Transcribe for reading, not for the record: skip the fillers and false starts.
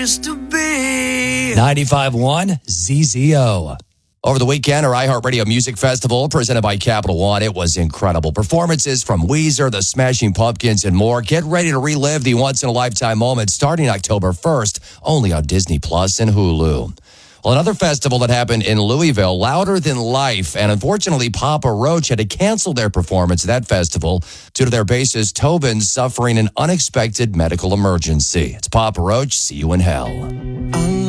place to be. 95.1 ZZO. Over the weekend, our iHeartRadio Music Festival presented by Capital One. It was incredible. Performances from Weezer, the Smashing Pumpkins, and more. Get ready to relive the once-in-a-lifetime moment starting October 1st, only on Disney Plus and Hulu. Well, another festival that happened in Louisville, Louder Than Life, and unfortunately, Papa Roach had to cancel their performance at that festival due to their bassist Tobin suffering an unexpected medical emergency. It's Papa Roach. See you in hell.